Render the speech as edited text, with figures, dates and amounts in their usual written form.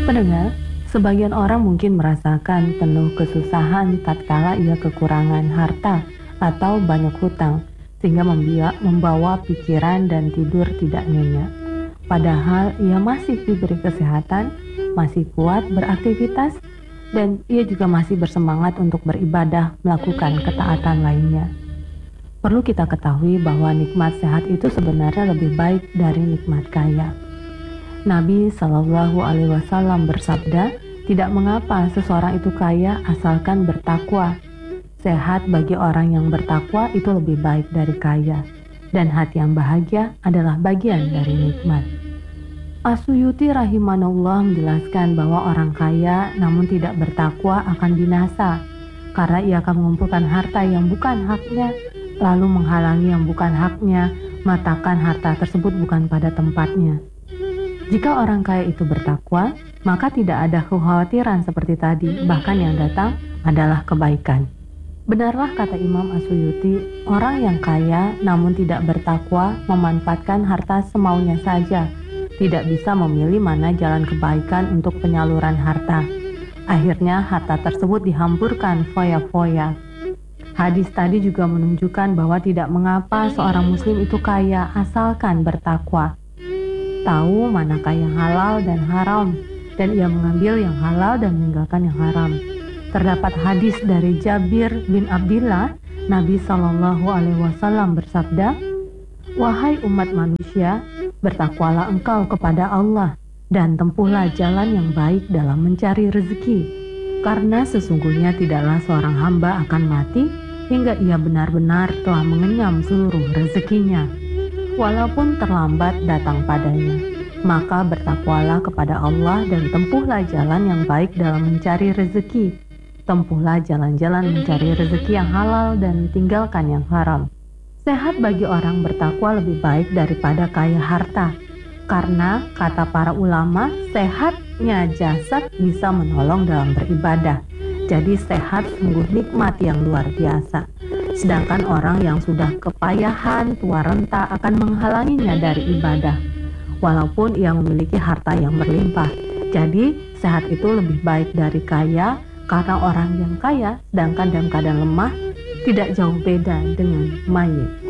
Pendengar, sebagian orang mungkin merasakan penuh kesusahan tatkala ia kekurangan harta atau banyak hutang, sehingga membawa pikiran dan tidur tidak nyenyak. Padahal ia masih diberi kesehatan, masih kuat beraktivitas, dan ia juga masih bersemangat untuk beribadah, melakukan ketaatan lainnya. Perlu kita ketahui bahwa nikmat sehat itu sebenarnya lebih baik dari nikmat kaya. Nabi Shallallahu Alaihi Wasallam bersabda, tidak mengapa seseorang itu kaya asalkan bertakwa. Sehat bagi orang yang bertakwa itu lebih baik dari kaya, dan hati yang bahagia adalah bagian dari nikmat. As-Suyuti rahimahullah menjelaskan bahwa orang kaya namun tidak bertakwa akan binasa, karena ia akan mengumpulkan harta yang bukan haknya, lalu menghalangi yang bukan haknya, meletakkan harta tersebut bukan pada tempatnya. Jika orang kaya itu bertakwa, maka tidak ada kekhawatiran seperti tadi, bahkan yang datang adalah kebaikan. Benarlah kata Imam As-Suyuti, orang yang kaya namun tidak bertakwa memanfaatkan harta semaunya saja, tidak bisa memilih mana jalan kebaikan untuk penyaluran harta. Akhirnya harta tersebut dihamburkan foya-foya. Hadis tadi juga menunjukkan bahwa tidak mengapa seorang muslim itu kaya asalkan bertakwa. Tahu manakah yang halal dan haram, dan ia mengambil yang halal dan meninggalkan yang haram. Terdapat hadis dari Jabir bin Abdillah, Nabi Shallallahu Alaihi Wasallam bersabda, "Wahai umat manusia, bertakwalah engkau kepada Allah dan tempuhlah jalan yang baik dalam mencari rezeki, karena sesungguhnya tidaklah seorang hamba akan mati hingga ia benar-benar telah mengenyam seluruh rezekinya, walaupun terlambat datang padanya. Maka bertakwalah kepada Allah dan tempuhlah jalan yang baik dalam mencari rezeki. Tempuhlah jalan-jalan mencari rezeki yang halal dan tinggalkan yang haram." Sehat bagi orang bertakwa lebih baik daripada kaya harta, karena kata para ulama, sehatnya jasad bisa menolong dalam beribadah. Jadi sehat sungguh nikmat yang luar biasa. Sedangkan orang yang sudah kepayahan, tua renta akan menghalanginya dari ibadah, walaupun ia memiliki harta yang berlimpah. Jadi sehat itu lebih baik dari kaya, karena orang yang kaya sedangkan dalam keadaan lemah tidak jauh beda dengan mayit.